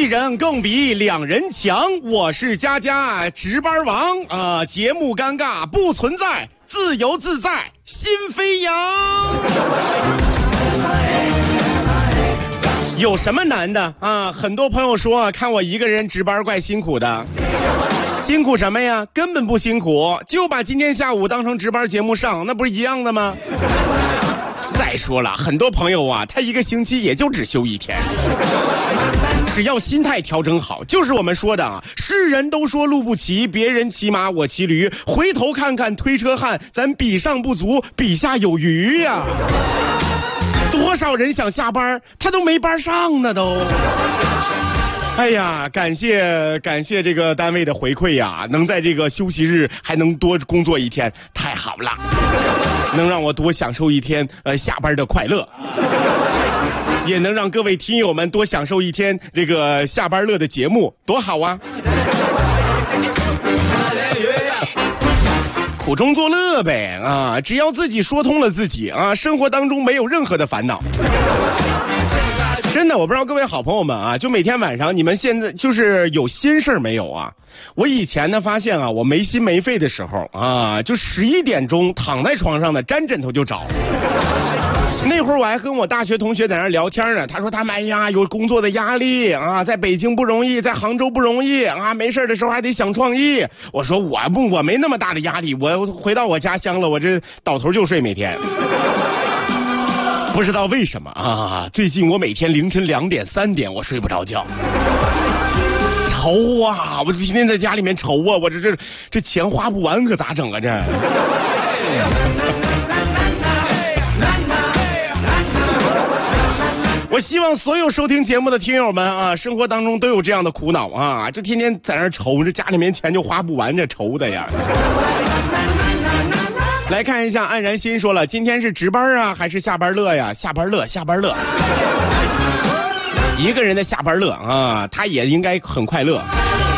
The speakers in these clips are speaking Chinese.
人更比两人强，我是佳佳，值班王啊，节目尴尬不存在，自由自在心飞扬。有什么难的啊？很多朋友说看我一个人值班怪辛苦的，辛苦什么呀？根本不辛苦，就把今天下午当成值班节目上，那不是一样的吗？再说了，很多朋友啊，他一个星期也就只休1天。只要心态调整好，就是我们说的啊，世人都说路不齐，别人骑马我骑驴，回头看看推车汉，咱比上不足，比下有余呀。多少人想下班，他都没班上呢都。哎呀，感谢这个单位的回馈呀，能在这个休息日还能多工作1天，太好了，能让我多享受1天下班的快乐，也能让各位听友们多享受1天这个下班乐的节目，多好啊！苦中作乐呗啊！只要自己说通了自己啊，生活当中没有任何的烦恼。真的，我不知道各位好朋友们啊，就每天晚上你们现在就是有心事没有啊？我以前呢发现啊，我没心没肺的时候啊，就11点钟躺在床上呢，沾枕头就着。那会儿我还跟我大学同学在那聊天呢，他说他们哎呀有工作的压力啊，在北京不容易，在杭州不容易啊，没事的时候还得想创意。我说我没那么大的压力，我回到我家乡了，我这倒头就睡每天。不知道为什么啊，最近我每天凌晨2点3点我睡不着觉。愁啊，我天天在家里面愁啊，我这钱花不完可咋整啊这？我希望所有收听节目的听友们啊，生活当中都有这样的苦恼啊，就天天在那愁，这家里面钱就花不完，这愁的呀。来看一下，安然心说了，今天是值班啊还是下班乐呀？下班乐，下班乐。一个人的下班乐啊，他也应该很快乐。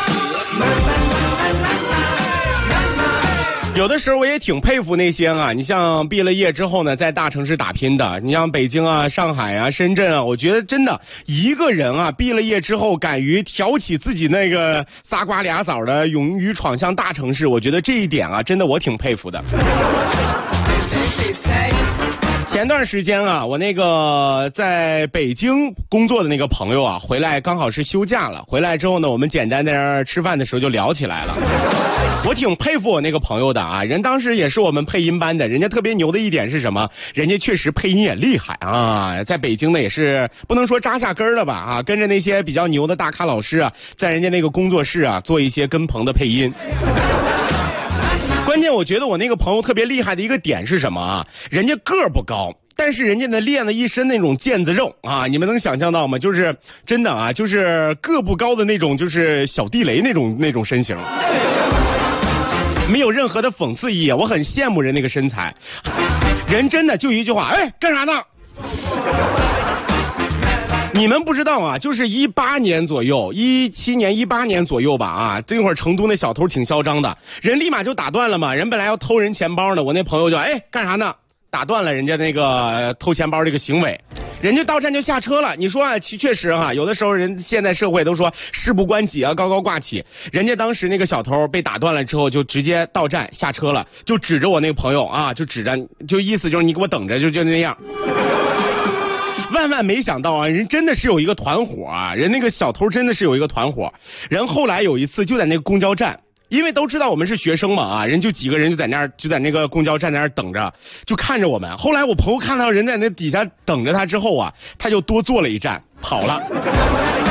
有的时候我也挺佩服那些啊，你像毕了业之后呢，在大城市打拼的，你像北京啊、上海啊、深圳啊，我觉得真的一个人啊，毕了业之后敢于挑起自己那个仨瓜俩枣的，勇于闯向大城市，我觉得这一点啊，真的我挺佩服的。前段时间啊，我那个在北京工作的那个朋友啊，回来刚好是休假了，回来之后呢，我们简单在那儿吃饭的时候就聊起来了。我挺佩服我那个朋友的啊，人当时也是我们配音班的，人家特别牛的一点是什么？人家确实配音也厉害啊，在北京呢也是不能说扎下根了吧啊，跟着那些比较牛的大咖老师啊，在人家那个工作室啊做一些跟棚的配音。关键我觉得我那个朋友特别厉害的一个点是什么啊？人家个儿不高，但是人家呢练了一身那种腱子肉啊，你们能想象到吗？就是真的啊，就是个不高的那种，就是小地雷那种身形，没有任何的讽刺意义，我很羡慕人那个身材。人真的就一句话，哎，干啥呢？你们不知道啊，就是18年左右，17年、18年左右吧啊，这会儿成都那小偷挺嚣张的，人立马就打断了嘛，人本来要偷人钱包的，我那朋友就哎干啥呢？打断了人家那个偷钱包这个行为，人家到站就下车了。你说啊，确实哈，有的时候人现在社会都说事不关己啊，高高挂起。人家当时那个小偷被打断了之后，就直接到站下车了，就指着我那个朋友啊，就指着，就意思就是你给我等着，就那样。万万没想到啊，人真的是有一个团伙啊，人那个小偷真的是有一个团伙。人后来有一次就在那个公交站。因为都知道我们是学生嘛啊，人就几个人就在那个公交站在那儿等着，就看着我们。后来我朋友看到人在那底下等着他之后啊，他就多坐了一站跑了。